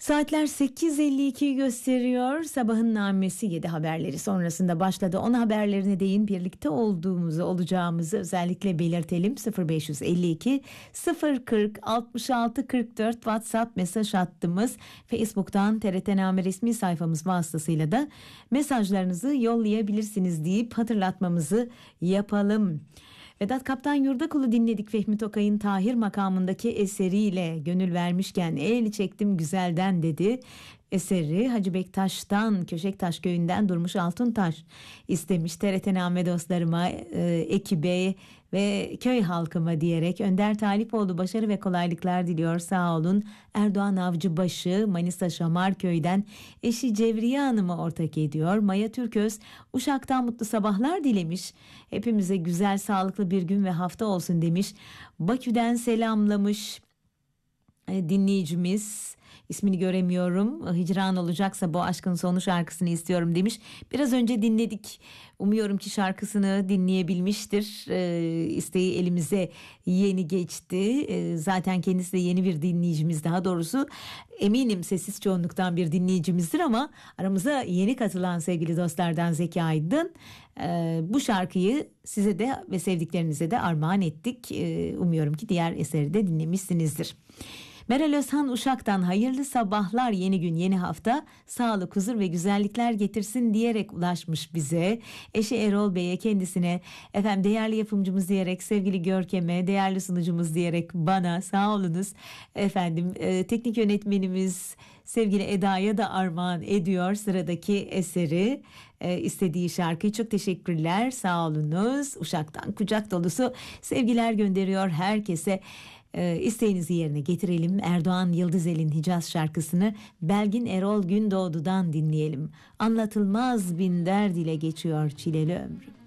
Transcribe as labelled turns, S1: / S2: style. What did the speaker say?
S1: Saatler 8.52 gösteriyor. Sabahın namesi 7 haberleri sonrasında başladı. 10 haberlerine değin, birlikte olacağımızı özellikle belirtelim. 0552 040 66 44 WhatsApp mesaj hattımız. Facebook'tan TRT Name resmi sayfamız vasıtasıyla da mesajlarınızı yollayabilirsiniz deyip hatırlatmamızı yapalım. Vedat Kaptan Yurdakulu dinledik. Fehmi Tokay'ın Tahir makamındaki eseriyle gönül vermişken el çektim güzelden dedi. Eseri Hacı Bektaş'tan, Köşektaş köyünden Durmuş Altuntaş istemiş. TRT Name dostlarıma, ekibe ve köy halkıma diyerek Önder Talipoğlu başarı ve kolaylıklar diliyor, sağ olun. Erdoğan Avcıbaşı Manisa Şamarköy'den eşi Cevriye Hanım'ı ortak ediyor. Maya Türköz Uşak'tan mutlu sabahlar dilemiş. Hepimize güzel sağlıklı bir gün ve hafta olsun demiş. Bakü'den selamlamış dinleyicimiz. İsmini göremiyorum. Hicran olacaksa bu aşkın sonu şarkısını istiyorum demiş. Biraz önce dinledik. Umuyorum ki şarkısını dinleyebilmiştir. İsteği elimize yeni geçti. Zaten kendisi de yeni bir dinleyicimiz, daha doğrusu eminim sessiz çoğunluktan bir dinleyicimizdir ama aramıza yeni katılan sevgili dostlardan Zeki Aydın. Bu şarkıyı size de ve sevdiklerinize de armağan ettik. Umuyorum ki diğer eseri de dinlemişsinizdir. Meral Özhan Uşak'tan hayırlı sabahlar, yeni gün yeni hafta sağlık, huzur ve güzellikler getirsin diyerek ulaşmış bize. Eşi Erol Bey'e, kendisine, efendim değerli yapımcımız diyerek, sevgili Görkem'e, değerli sunucumuz diyerek bana sağ olunuz. Efendim teknik yönetmenimiz sevgili Eda'ya da armağan ediyor sıradaki eseri, istediği şarkıyı. Çok teşekkürler, sağ olunuz. Uşak'tan kucak dolusu sevgiler gönderiyor herkese. İsteğinizi yerine getirelim. Erdoğan Yıldızel'in Hicaz şarkısını Belgin Erol Gündoğdu'dan dinleyelim. Anlatılmaz bin derd ile geçiyor çileli ömrüm.